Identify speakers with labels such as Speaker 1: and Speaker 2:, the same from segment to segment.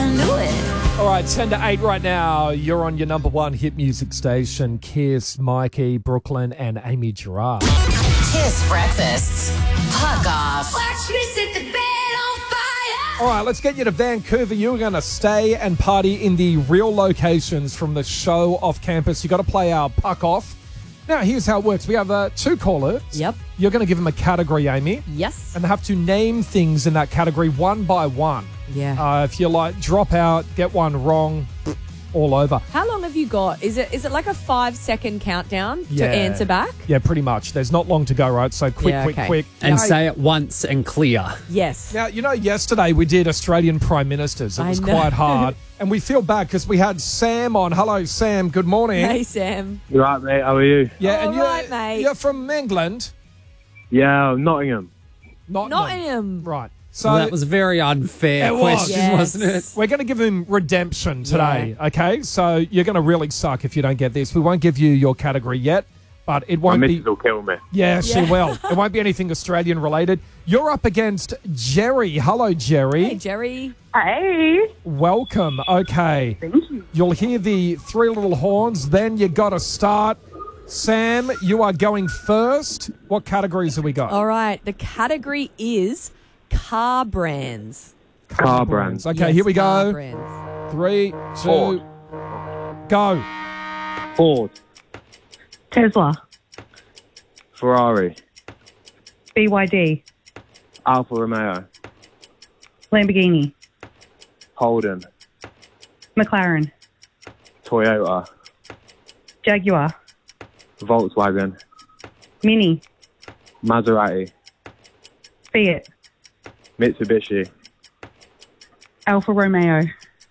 Speaker 1: knew it.
Speaker 2: All right, 10 to 8 right now. You're on your number one hit music station. Kiss, Mikey, Brooklyn, and Amy Gerard.
Speaker 1: Kiss breakfast. Puck off.
Speaker 3: Watch me set the bed on fire.
Speaker 2: All right, let's get you to Vancouver. You're going to stay and party in the real locations from the show off campus. You got to play our Puck Off. Now, here's how it works. We have two callers.
Speaker 4: Yep.
Speaker 2: You're going to give them a category, Amy.
Speaker 4: Yes.
Speaker 2: And they have to name things in that category one by one.
Speaker 4: Yeah.
Speaker 2: If you like, drop out, get one wrong, all over.
Speaker 4: How long have you got? Is it like a 5-second countdown to answer back?
Speaker 2: Yeah, pretty much. There's not long to go, right? So quick.
Speaker 5: And say it once and clear.
Speaker 4: Yes.
Speaker 2: Now, yesterday we did Australian Prime Ministers. It was quite hard. And we feel bad because we had Sam on. Hello, Sam. Good morning.
Speaker 4: Hey, Sam.
Speaker 6: You right, mate? How are you?
Speaker 2: Yeah,
Speaker 4: All right, mate.
Speaker 2: You're from England?
Speaker 6: Yeah, Nottingham.
Speaker 4: Nottingham.
Speaker 2: Right. So
Speaker 5: Well, that was a very unfair question,
Speaker 4: Yes.
Speaker 5: wasn't it?
Speaker 2: we're going to give him redemption today, okay? So you're going to really suck if you don't get this. We won't give you your category yet, but it
Speaker 6: My
Speaker 2: won't be...
Speaker 6: missus will kill me.
Speaker 2: Yeah, she will. It won't be anything Australian related. You're up against Jerry. Hello, Jerry.
Speaker 4: Hey, Jerry.
Speaker 7: Hey.
Speaker 2: Welcome. Okay.
Speaker 7: Thank you.
Speaker 2: You'll hear the three little horns, then you got to start. Sam, you are going first. What categories have we got?
Speaker 4: All right. The category is car brands.
Speaker 6: Car brands.
Speaker 2: Okay,
Speaker 4: Yes,
Speaker 2: here we
Speaker 4: car
Speaker 2: go.
Speaker 4: brands.
Speaker 2: 3, 2,
Speaker 6: Ford.
Speaker 2: go.
Speaker 6: Ford.
Speaker 7: Tesla.
Speaker 6: Ferrari.
Speaker 7: BYD.
Speaker 6: Alfa Romeo.
Speaker 7: Lamborghini.
Speaker 6: Holden.
Speaker 7: McLaren.
Speaker 6: Toyota.
Speaker 7: Jaguar.
Speaker 6: Volkswagen.
Speaker 7: Mini.
Speaker 6: Maserati.
Speaker 7: Fiat.
Speaker 6: Mitsubishi.
Speaker 7: Alfa Romeo.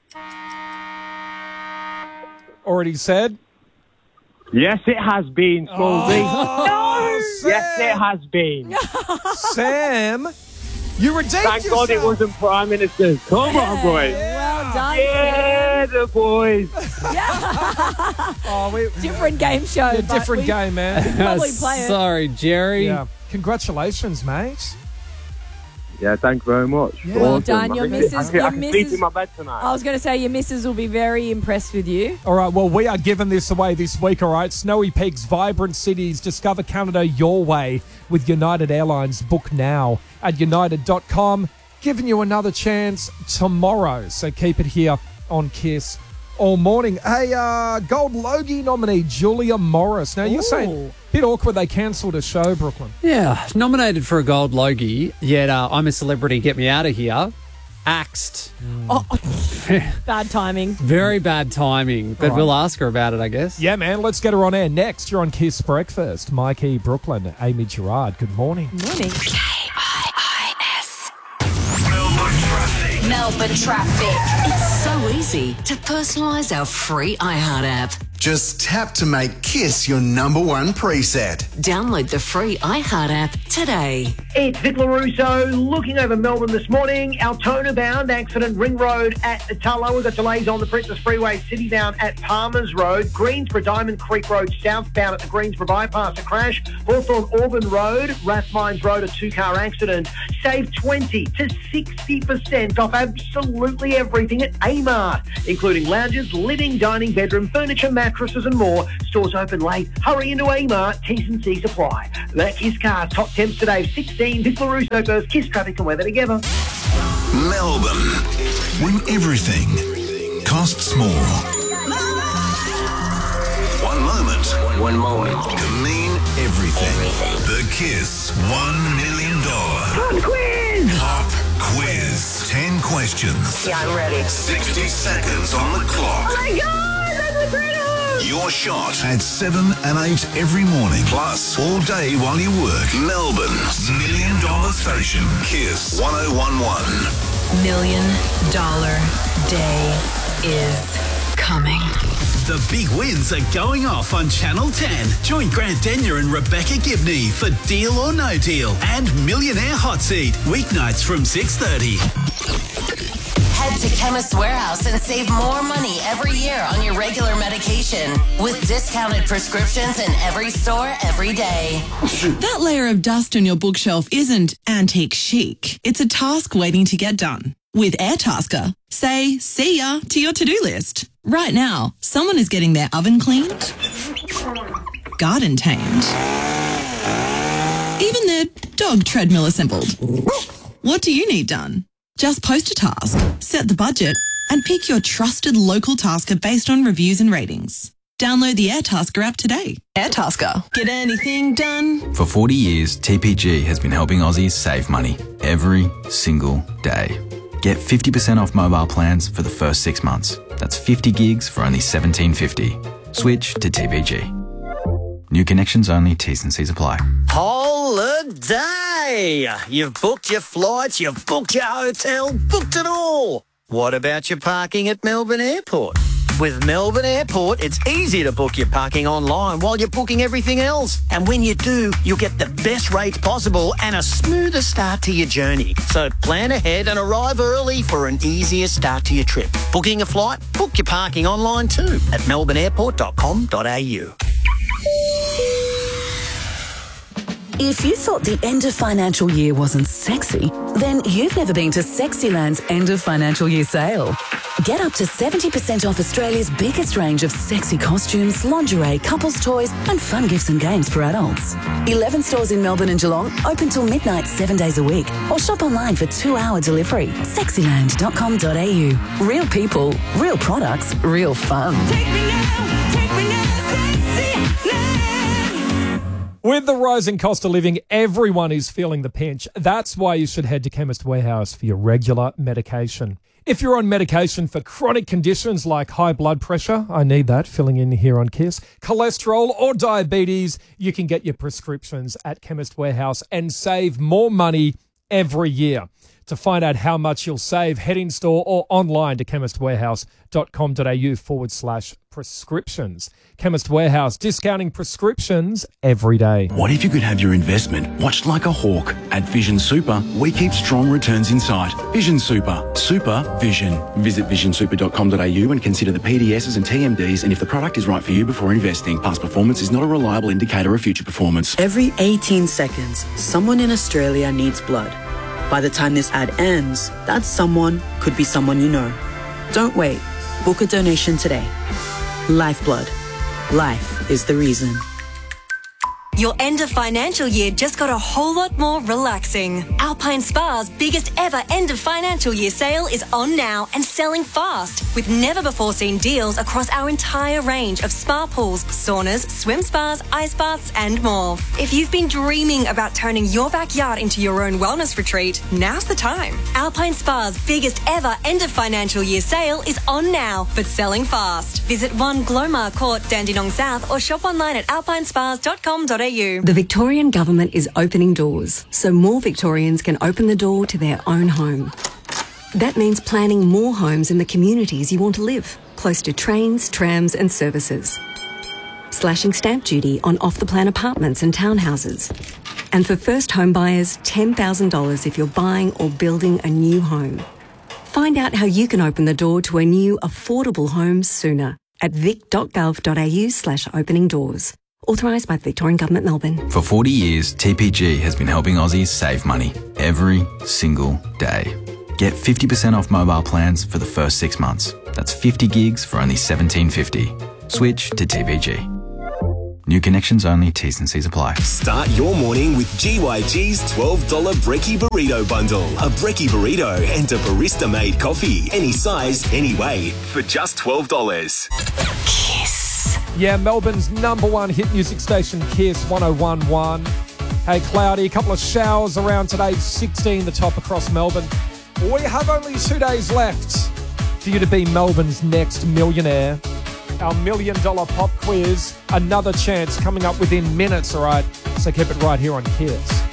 Speaker 2: Already said.
Speaker 6: Yes, it has been, Smallsy.
Speaker 2: Oh,
Speaker 6: Yes, it has been.
Speaker 2: Sam, you redeemed
Speaker 6: Thank
Speaker 2: yourself.
Speaker 6: God it wasn't Prime Minister. Come on, boys.
Speaker 4: Well done,
Speaker 6: Yeah, the boys.
Speaker 2: Oh,
Speaker 4: Different game show.
Speaker 2: yeah,
Speaker 4: but
Speaker 2: different
Speaker 4: we
Speaker 2: game, man.
Speaker 4: Probably play it.
Speaker 5: Sorry, Jerry.
Speaker 2: Yeah. Congratulations, mate.
Speaker 6: Yeah, thank you very much.
Speaker 4: Well
Speaker 6: Awesome.
Speaker 4: done, your
Speaker 6: I can-
Speaker 4: missus-
Speaker 6: I
Speaker 4: your
Speaker 6: can sleep
Speaker 4: missus-
Speaker 6: in my bed tonight.
Speaker 4: I was going to say your missus will be very impressed with you.
Speaker 2: All right, well, we are giving this away this week, all right? Snowy Peaks, vibrant cities, discover Canada your way with United Airlines. Book now at united.com. Giving you another chance tomorrow, so keep it here on Kiss all morning. Hey, Gold Logie nominee Julia Morris. Now, you're saying, bit awkward they cancelled a show, Brooklyn.
Speaker 5: Yeah, nominated for a gold Logie, yet I'm a celebrity, get me out of here. Axed.
Speaker 4: Bad timing.
Speaker 5: Very bad timing, but
Speaker 2: All right.
Speaker 5: we'll ask her about it, I guess.
Speaker 2: Yeah, man, let's get her on air next. You're on Kiss Breakfast. Mikey, Brooklyn, Amy Gerard. Good morning.
Speaker 4: Morning.
Speaker 1: K-I-I-S.
Speaker 3: Melbourne traffic. It's so easy to personalise our free iHeart app.
Speaker 8: Just tap to make Kiss your number one preset.
Speaker 3: Download the free iHeart app today.
Speaker 9: It's Vic LaRusso looking over Melbourne this morning. Altona bound accident, Ring Road at Tullow. We've got delays on the Princess Freeway, City bound at Palmers Road. Greensboro Diamond Creek Road southbound at the Greensboro bypass, a crash. Hawthorne Auburn Road, Rathmines Road, a two-car accident. Save 20 to 60% off absolutely everything at Amart, including lounges, living, dining, bedroom, furniture, mattresses and more. Stores open late. Hurry into Amart. T's and C's apply. That Kiss Cars top temps today. 16. Vic LaRusso goes Kiss Traffic and weather together.
Speaker 8: Melbourne, when everything costs more. One moment can mean everything. The Kiss $1 million Pop Quiz. 10 questions.
Speaker 3: Yeah, I'm ready.
Speaker 8: 60 seconds on the clock.
Speaker 3: Oh my God, that's incredible.
Speaker 8: Your shot at 7 and 8 every morning. Plus, all day while you work. Melbourne's $1 million station. Kiss 1011.
Speaker 3: $1 million day is coming.
Speaker 10: The big wins are going off on Channel 10. Join Grant Denyer and Rebecca Gibney for Deal or No Deal and Millionaire Hot Seat, weeknights from 6:30.
Speaker 1: Head to Chemist Warehouse and save more money every year on your regular medication with discounted prescriptions in every store every day.
Speaker 11: That layer of dust on your bookshelf isn't antique chic. It's a task waiting to get done. With Airtasker, say see ya to your to-do list. Right now, someone is getting their oven cleaned, garden tamed, even their dog treadmill assembled. What do you need done? Just post a task, set the budget, and pick your trusted local tasker based on reviews and ratings. Download the Airtasker app today. Airtasker. Get anything done?
Speaker 12: For 40 years, TPG has been helping Aussies save money every single day. Get 50% off mobile plans for the first 6 months. That's 50 gigs for only $17.50. Switch to TPG. New connections only, T's and C's apply.
Speaker 13: Holiday! You've booked your flights, you've booked your hotel, booked it all. What about your parking at Melbourne Airport? With Melbourne Airport, it's easy to book your parking online while you're booking everything else. And when you do, you'll get the best rates possible and a smoother start to your journey. So plan ahead and arrive early for an easier start to your trip. Booking a flight? Book your parking online too at melbourneairport.com.au.
Speaker 14: If you thought the end of financial year wasn't sexy, then you've never been to Sexyland's end of financial year sale. Get up to 70% off Australia's biggest range of sexy costumes, lingerie, couples toys, and fun gifts and games for adults. 11 stores in Melbourne and Geelong, open till midnight 7 days a week, or shop online for 2-hour delivery. Sexyland.com.au. Real people, real products, real fun.
Speaker 2: With the rising cost of living, everyone is feeling the pinch. That's why you should head to Chemist Warehouse for your regular medication. If you're on medication for chronic conditions like high blood pressure, I need that, filling in here on KISS, cholesterol or diabetes, you can get your prescriptions at Chemist Warehouse and save more money every year. To find out how much you'll save, head in store or online to chemistwarehouse.com.au/prescriptions. Chemist Warehouse, discounting prescriptions every day.
Speaker 15: What if you could have your investment watched like a hawk? At Vision Super, we keep strong returns in sight. Vision Super. Super Vision. Visit visionsuper.com.au and consider the PDSs and TMDs and if the product is right for you before investing. Past performance is not a reliable indicator of future performance.
Speaker 16: Every 18 seconds, someone in Australia needs blood. By the time this ad ends, that someone could be someone you know. Don't wait. Book a donation today. Lifeblood. Life is the reason.
Speaker 17: Your end of financial year just got a whole lot more relaxing. Alpine Spa's biggest ever end of financial year sale is on now and selling fast with never before seen deals across our entire range of spa pools, saunas, swim spas, ice baths and more. If you've been dreaming about turning your backyard into your own wellness retreat, now's the time. Alpine Spa's biggest ever end of financial year sale is on now but selling fast. Visit 1 Glomar Court, Dandenong South or shop online at alpinespas.com.au.
Speaker 3: The Victorian Government is opening doors so more Victorians can open the door to their own home. That means planning more homes in the communities you want to live, close to trains, trams and services. Slashing stamp duty on off-the-plan apartments and townhouses. And for first home buyers, $10,000 if you're buying or building a new home. Find out how you can open the door to a new affordable home sooner at vic.gov.au/opening doors. Authorised by the Victorian Government, Melbourne.
Speaker 12: For 40 years, TPG has been helping Aussies save money every single day. Get 50% off mobile plans for the first 6 months. That's 50 gigs for only $17.50. Switch to TPG. New connections only, T's and C's apply.
Speaker 18: Start your morning with GYG's $12 Brekkie Burrito Bundle. A Brekkie Burrito and a barista-made coffee. Any size, any way. For just $12.
Speaker 2: Yeah, Melbourne's #1 hit music station, KISS 101.1. Hey, cloudy, a couple of showers around today, 16 the top across Melbourne. We have only 2 days left for you to be Melbourne's next millionaire. Our $1 million pop quiz, another chance coming up within minutes, all right? So keep it right here on KISS.